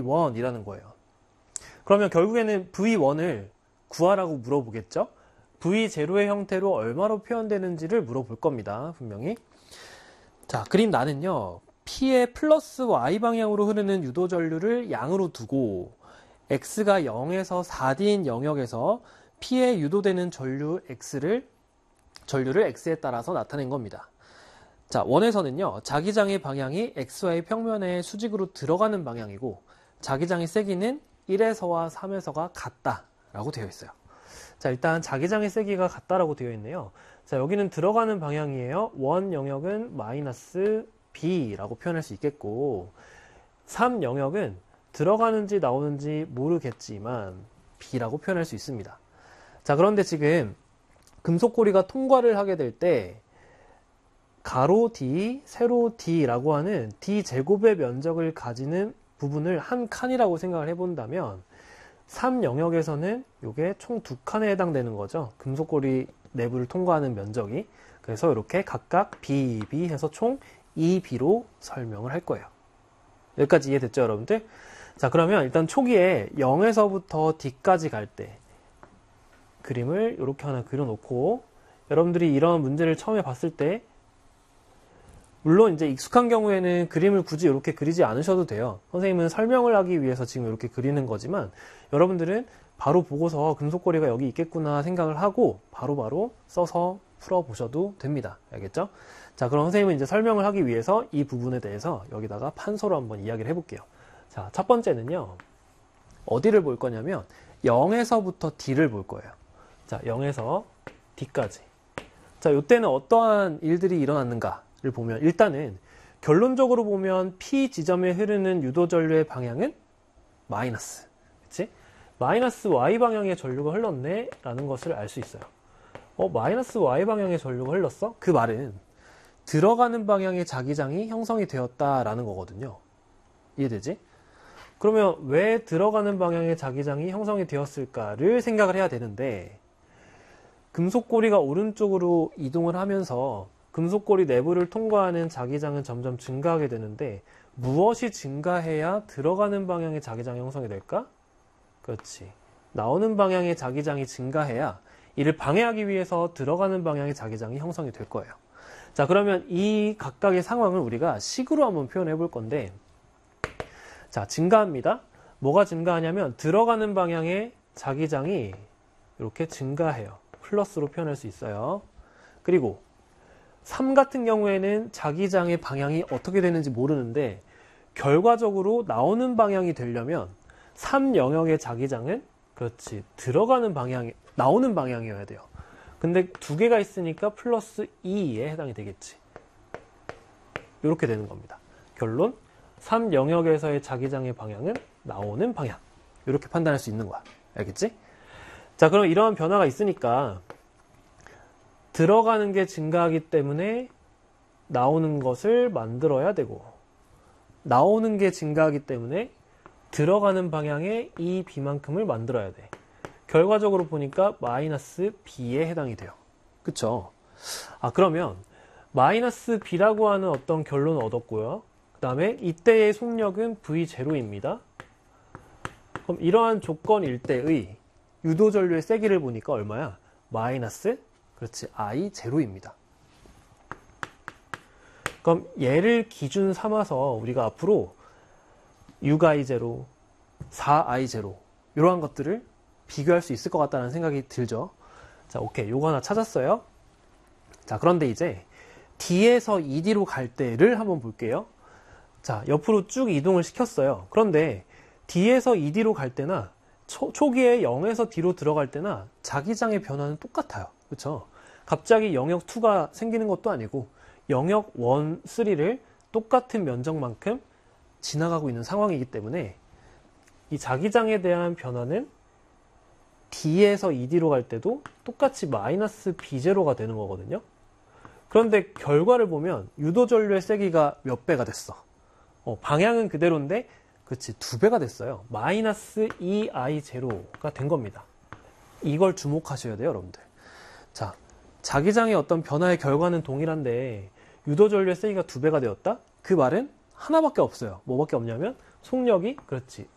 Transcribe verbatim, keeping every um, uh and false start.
원이라는 거예요. 그러면 결국에는 브이 원을 구하라고 물어보겠죠? 브이 제로의 형태로 얼마로 표현되는지를 물어볼 겁니다. 분명히. 자, 그림 나는요. P의 플러스 Y 방향으로 흐르는 유도 전류를 양으로 두고 X가 영에서 사 디인 영역에서 P에 유도되는 전류 X를, 전류를 X에 따라서 나타낸 겁니다. 자, 원에서는요. 자기장의 방향이 엑스와이 평면의 수직으로 들어가는 방향이고 자기장의 세기는 일에서와 삼에서가 같다라고 되어 있어요. 자, 일단 자기장의 세기가 같다라고 되어 있네요. 자, 여기는 들어가는 방향이에요. 원 영역은 마이너스 B라고 표현할 수 있겠고 삼 영역은 들어가는지 나오는지 모르겠지만 B라고 표현할 수 있습니다. 자, 그런데 지금 금속고리가 통과를 하게 될 때 가로 D, 세로 D라고 하는 D 제곱의 면적을 가지는 부분을 한 칸이라고 생각을 해본다면 삼 영역에서는 이게 총 두 칸에 해당되는 거죠. 금속고리 내부를 통과하는 면적이. 그래서 이렇게 각각 B, B 해서 총 이 비로 설명을 할 거예요. 여기까지 이해됐죠, 여러분들? 자, 그러면 일단 초기에 영에서부터 D까지 갈 때 그림을 이렇게 하나 그려놓고 여러분들이 이런 문제를 처음에 봤을 때 물론 이제 익숙한 경우에는 그림을 굳이 이렇게 그리지 않으셔도 돼요. 선생님은 설명을 하기 위해서 지금 이렇게 그리는 거지만 여러분들은 바로 보고서 금속고리가 여기 있겠구나 생각을 하고 바로바로 바로 써서 풀어보셔도 됩니다. 알겠죠? 자, 그럼 선생님은 이제 설명을 하기 위해서 이 부분에 대해서 여기다가 판서로 한번 이야기를 해볼게요. 자, 첫 번째는요. 어디를 볼 거냐면 영에서부터 D를 볼 거예요. 자, 영에서 D까지. 자, 이때는 어떠한 일들이 일어났는가를 보면 일단은 결론적으로 보면 P 지점에 흐르는 유도 전류의 방향은 마이너스. 그치? 마이너스 Y 방향의 전류가 흘렀네 라는 것을 알 수 있어요. 어, 마이너스 Y 방향의 전류가 흘렀어? 그 말은 들어가는 방향의 자기장이 형성이 되었다라는 거거든요. 이해되지? 그러면 왜 들어가는 방향의 자기장이 형성이 되었을까를 생각을 해야 되는데 금속고리가 오른쪽으로 이동을 하면서 금속고리 내부를 통과하는 자기장은 점점 증가하게 되는데 무엇이 증가해야 들어가는 방향의 자기장이 형성이 될까? 그렇지. 나오는 방향의 자기장이 증가해야 이를 방해하기 위해서 들어가는 방향의 자기장이 형성이 될 거예요. 자, 그러면 이 각각의 상황을 우리가 식으로 한번 표현해 볼 건데 자, 증가합니다. 뭐가 증가하냐면 들어가는 방향의 자기장이 이렇게 증가해요. 플러스로 표현할 수 있어요. 그리고 삼 같은 경우에는 자기장의 방향이 어떻게 되는지 모르는데 결과적으로 나오는 방향이 되려면 삼 영역의 자기장은 그렇지 들어가는 방향, 나오는 방향이어야 돼요. 근데 두 개가 있으니까 플러스 이에 해당이 되겠지. 이렇게 되는 겁니다. 결론 삼 영역에서의 자기장의 방향은 나오는 방향. 이렇게 판단할 수 있는 거야. 알겠지? 자, 그럼 이러한 변화가 있으니까 들어가는 게 증가하기 때문에 나오는 것을 만들어야 되고 나오는 게 증가하기 때문에 들어가는 방향의 이 B만큼을 만들어야 돼. 결과적으로 보니까 마이너스 B에 해당이 돼요. 그쵸? 아, 그러면 마이너스 B라고 하는 어떤 결론을 얻었고요. 그 다음에 이때의 속력은 브이 제로입니다. 그럼 이러한 조건일 때의 유도 전류의 세기를 보니까 얼마야? 마이너스, 그렇지, 아이 제로입니다. 그럼 얘를 기준 삼아서 우리가 앞으로 육 아이 제로, 사 아이 제로 이러한 것들을 비교할 수 있을 것 같다는 생각이 들죠. 자, 오케이. 요거 하나 찾았어요. 자, 그런데 이제 D에서 이 디로 갈 때를 한번 볼게요. 자, 옆으로 쭉 이동을 시켰어요. 그런데 D에서 이 디로 갈 때나 초, 초기에 영에서 D로 들어갈 때나 자기장의 변화는 똑같아요. 그렇죠? 갑자기 영역 이가 생기는 것도 아니고 영역 일, 삼를 똑같은 면적만큼 지나가고 있는 상황이기 때문에 이 자기장에 대한 변화는 D에서 이 디로 갈 때도 똑같이 마이너스 비 제로가 되는 거거든요. 그런데 결과를 보면 유도 전류의 세기가 몇 배가 됐어? 어, 방향은 그대로인데 그치 두 배가 됐어요. 마이너스 이 아이 제로가 된 겁니다. 이걸 주목하셔야 돼요, 여러분들. 자, 자기장의 어떤 변화의 결과는 동일한데 유도 전류의 세기가 두 배가 되었다? 그 말은 하나밖에 없어요. 뭐밖에 없냐면 속력이 그렇지